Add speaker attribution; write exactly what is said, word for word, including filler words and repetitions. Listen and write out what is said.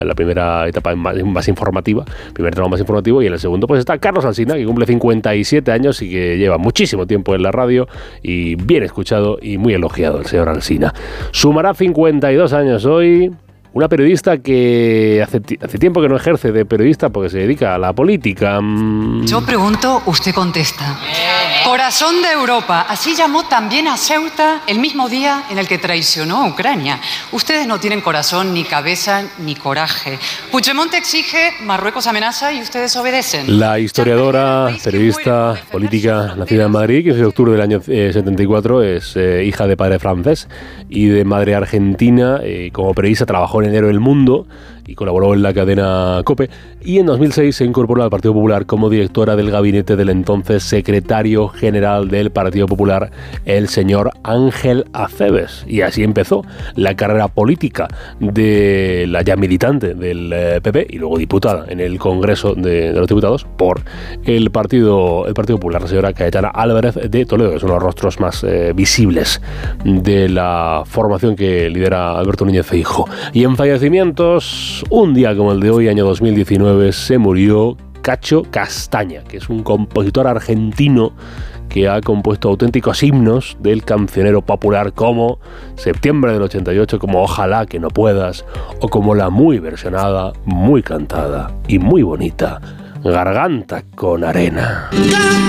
Speaker 1: en la primera etapa más, más informativa, primer tramo más informativo, y en el segundo pues está Carlos Alsina, que cumple cincuenta y siete años y que lleva muchísimo tiempo en la radio y bien escuchado y muy elogiado el señor Alsina. Sumará cincuenta y dos años hoy. Una periodista que hace, hace tiempo que no ejerce de periodista porque se dedica a la política.
Speaker 2: Yo pregunto, usted contesta. Corazón de Europa. Así llamó también a Ceuta el mismo día en el que traicionó a Ucrania. Ustedes no tienen corazón, ni cabeza, ni coraje. Puigdemont exige, Marruecos amenaza y ustedes obedecen.
Speaker 1: La historiadora, periodista, política, nacida en Madrid, quince de octubre del año eh, setenta y cuatro, es eh, hija de padre francés y de madre argentina. Eh, como periodista trabajó en el diario El Mundo y colaboró en la cadena COPE, y en dos mil seis se incorporó al Partido Popular como directora del gabinete del entonces secretario general del Partido Popular, el señor Ángel Acebes, y así empezó la carrera política de la ya militante del P P y luego diputada en el Congreso de, de los Diputados por el Partido, el Partido Popular, la señora Cayetana Álvarez de Toledo, que son los rostros más eh, visibles de la formación que lidera Alberto Núñez Feijóo. Y en fallecimientos, un día como el de hoy, año dos mil diecinueve, se murió Cacho Castaña, que es un compositor argentino que ha compuesto auténticos himnos del cancionero popular como Septiembre del ochenta y ocho, como Ojalá que no puedas, o como la muy versionada, muy cantada y muy bonita Garganta con arena.